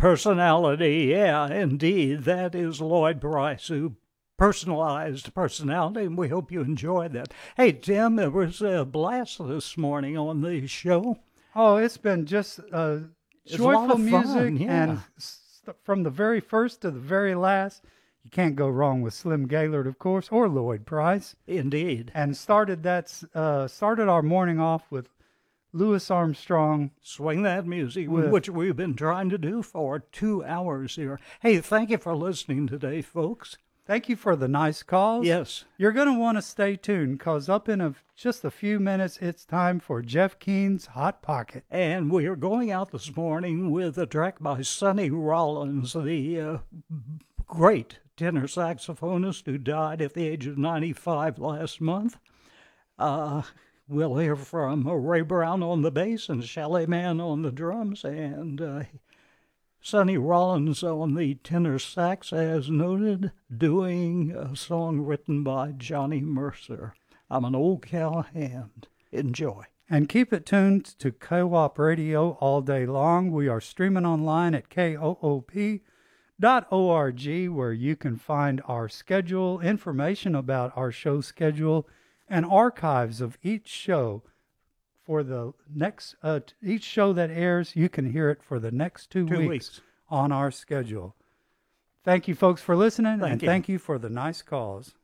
Personality, yeah, indeed. That is Lloyd Price, who personalized personality, and we hope you enjoyed that. Hey, Tim, it was a blast this morning on the show. Oh, it's been just It's a lot joyful of music, fun, and yeah, from the very first to the very last, you can't go wrong with Slim Gaylord, of course, or Lloyd Price. indeed. And started our morning off with Louis Armstrong. Swing that music, With which we've been trying to do for 2 hours here. Hey, thank you for listening today, folks. Thank you for the nice calls. Yes. You're going to want to stay tuned because up in just a few minutes, it's time for Jeff Keene's Hot Pocket. And we are going out this morning with a track by Sonny Rollins, the great tenor saxophonist who died at the age of 95 last month. We'll hear from Ray Brown on the bass and Chalet Man on the drums, and Sonny Rollins on the tenor sax, as noted, doing a song written by Johnny Mercer. I'm an old cowhand. Enjoy. And keep it tuned to Co-op Radio all day long. We are streaming online at koop.org, where you can find our schedule, information about our show schedule, and archives of each show. For the next, each show that airs, you can hear it for the next 2 weeks on our schedule. Thank you, folks, for listening, and thank you for the nice calls.